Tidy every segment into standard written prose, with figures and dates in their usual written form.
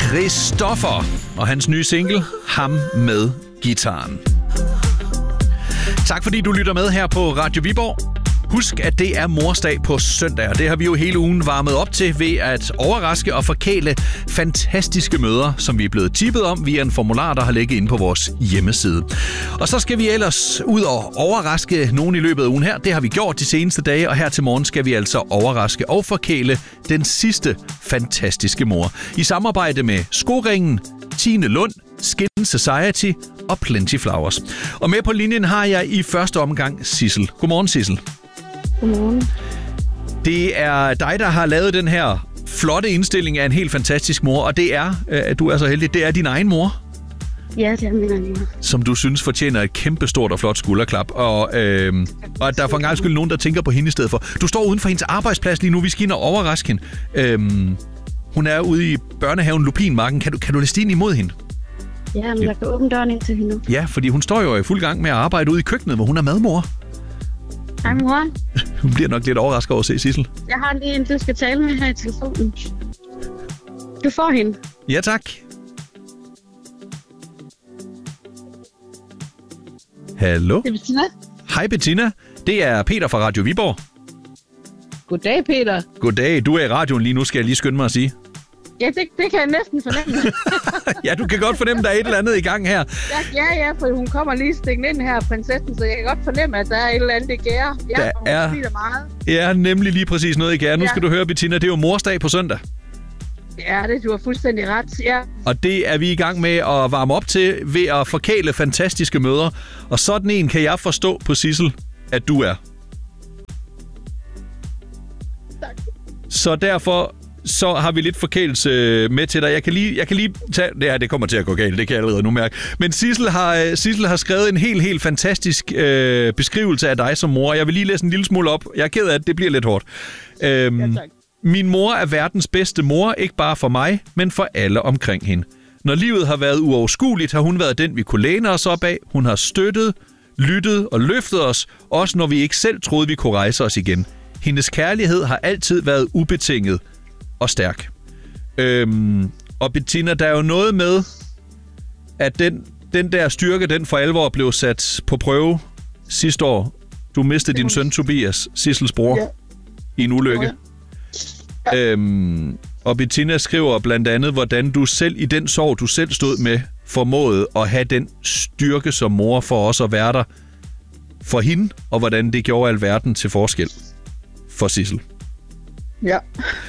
Christoffer og hans nye single, Ham med gitaren. Tak fordi du lytter med her på Radio Viborg. Husk, at det er morsdag på søndag, og det har vi jo hele ugen varmet op til ved at overraske og forkæle fantastiske møder, som vi er blevet tippet om via en formular, der har ligget inde på vores hjemmeside. Og så skal vi ellers ud og overraske nogen i løbet af ugen her. Det har vi gjort de seneste dage, og her til morgen skal vi altså overraske og forkæle den sidste fantastiske mor. I samarbejde med Skoringen, Tine Lund, Skin Society og Plenty Flowers. Og med på linjen har jeg i første omgang Sissel. Godmorgen, Sissel. Godmorgen. Det er dig, der har lavet den her flotte indstilling af en helt fantastisk mor, og det er, at du er så heldig, det er din egen mor. Ja, det er min egen mor. Som du synes fortjener et kæmpestort og flot skulderklap, og at der er for en gang skyld nogen, der tænker på hende i stedet for. Du står uden for hendes arbejdsplads lige nu, vi skal ind og overraske hende. Hun er ude i børnehaven Lupinmarken. Kan du liste ind imod hende? Ja, men jeg kan åbne døren ind til hende nu. Ja, fordi hun står jo i fuld gang med at arbejde ude i køkkenet, hvor hun er madmor. Hej, mor. Hun bliver nok lidt overrasket over at se Sissel. Jeg har lige en, du skal tale med her i telefonen. Du får hende. Ja, tak. Hallo? Det er Bettina. Hej Bettina. Det er Peter fra Radio Viborg. Goddag, Peter. Goddag. Du er i radioen lige nu, skal jeg lige skynde mig at sige. Ja, det kan jeg næsten fornemme. Ja, du kan godt fornemme, der er et eller andet i gang her. Ja, for hun kommer lige stikkende ind her, prinsessen, så jeg kan godt fornemme, at der er et eller andet, det gærer. Ja, der er meget. Ja, nemlig lige præcis noget i gære. Nu skal du høre, Bettina, det er jo morsdag på søndag. Ja, du har fuldstændig ret, ja. Og det er vi i gang med at varme op til ved at forkæle fantastiske møder. Og sådan en kan jeg forstå på Sissel, at du er. Tak. Så derfor så har vi lidt forkælelse med til dig. Jeg kan lige tage... Ja, det kommer til at gå galt, det kan jeg allerede nu mærke. Men Sissel har skrevet en helt fantastisk beskrivelse af dig som mor. Jeg vil lige læse en lille smule op. Jeg er ked af, at det bliver lidt hårdt. Ja, tak. Min mor er verdens bedste mor, ikke bare for mig, men for alle omkring hende. Når livet har været uoverskueligt, har hun været den, vi kunne læne os op af. Hun har støttet, lyttet og løftet os, også når vi ikke selv troede, vi kunne rejse os igen. Hendes kærlighed har altid været ubetinget og stærk. Og Bettina, der er jo noget med, at den der styrke, den for alvor blev sat på prøve sidste år. Du mistede din søn Tobias, Sissels bror, i en ulykke. Og Bettina skriver blandt andet, hvordan du selv i den sorg, du selv stod med, formåede at have den styrke som mor for os at være der for hende, og hvordan det gjorde alverden til forskel for Sissel. Ja.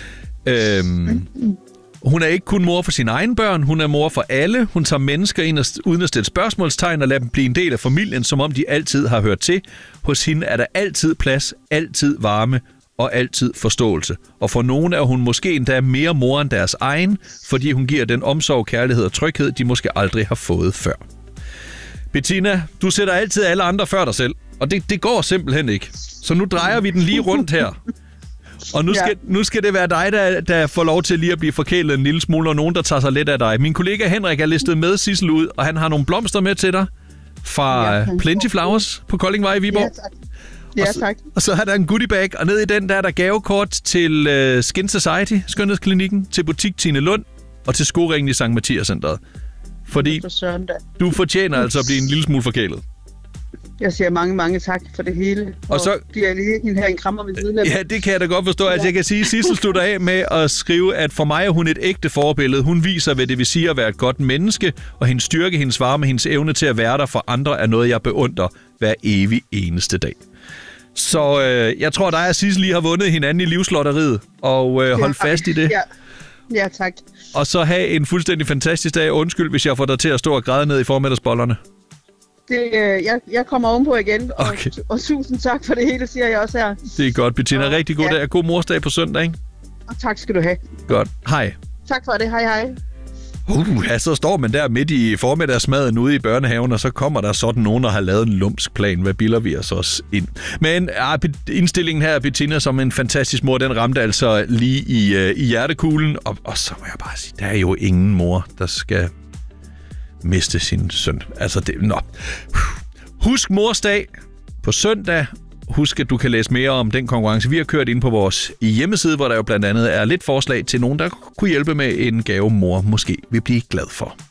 Hun er ikke kun mor for sine egne børn, hun er mor for alle. Hun tager mennesker ind uden at stille spørgsmålstegn og lader dem blive en del af familien, som om de altid har hørt til. Hos hende er der altid plads, altid varme og altid forståelse. Og for nogle er hun måske endda mere mor end deres egen, fordi hun giver den omsorg, kærlighed og tryghed, de måske aldrig har fået før. Bettina, du sætter altid alle andre før dig selv, og det går simpelthen ikke. Så nu drejer vi den lige rundt her. Og nu skal det være dig, der får lov til lige at blive forkælet en lille smule, og nogen, der tager sig lidt af dig. Min kollega Henrik er listet med Sissel ud, og han har nogle blomster med til dig fra Plenty Flowers på Koldingvej i Viborg. Ja, tak. Ja, tak. Og så har der en goodiebag, og ned i den der er der gavekort til Skin Society, skønhedsklinikken, til butik Tine Lund og til Skoringen i Sankt Mathias Centeret. Fordi du fortjener altså at blive en lille smule forkælet. Jeg siger mange tak for det hele. Og så bliver jeg lige hende her en krammer ved siden af. Ja, det kan jeg da godt forstå. Altså, jeg kan sige, at Sissel slutter af med at skrive, at for mig er hun et ægte forbillede. Hun viser, hvad det vil sige at være et godt menneske, og hendes styrke, hendes varme, hendes evne til at være der for andre er noget, jeg beundrer hver evig eneste dag. Så jeg tror, dig og Sissel lige har vundet hinanden i livslotteriet, og hold fast i det. Ja, tak. Og så have en fuldstændig fantastisk dag. Undskyld, hvis jeg får dig til at stå og græde ned i formiddagsbollerne. Jeg kommer ovenpå igen, okay. og tusind tak for det hele, siger jeg også her. Det er godt, Bettina. Rigtig god dag. God morsdag på søndag, ikke? Og tak skal du have. Godt. Hej. Tak for det. Hej. Så står man der midt i formiddagsmaden ude i børnehaven, og så kommer der sådan nogen, der har lavet en lumsk plan. Hvad bilder vi os også ind? Men indstillingen her af Bettina som en fantastisk mor, den ramte altså lige i hjertekuglen. Og så må jeg bare sige, der er jo ingen mor, der skal miste sin søn. Altså det... Nå. Husk morsdag på søndag. husk, at du kan læse mere om den konkurrence, vi har kørt inde på vores hjemmeside, hvor der jo blandt andet er lidt forslag til nogen, der kunne hjælpe med en gave, mor måske vil blive glad for.